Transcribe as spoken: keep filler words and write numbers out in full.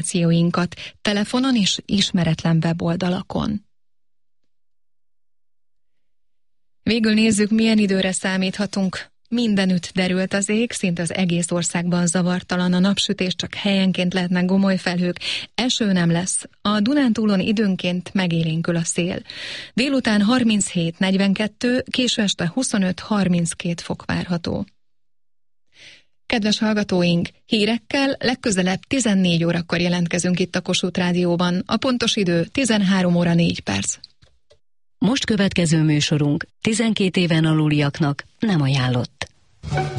telefonon és ismeretlen weboldalakon. Végül nézzük, milyen időre számíthatunk. Mindenütt derült az ég, szinte az egész országban zavartalan a napsütés, csak helyenként lehetnek gomoly felhők, eső nem lesz. A Dunántúlon időnként megélénkül a szél. Délután harminchét negyvenkettő, késő este huszonöt harminckét fok várható. Kedves hallgatóink, hírekkel legközelebb tizennégy órakor jelentkezünk itt a Kossuth Rádióban. A pontos idő tizenhárom óra négy perc. Most következő műsorunk tizenkét éven aluliaknak nem ajánlott.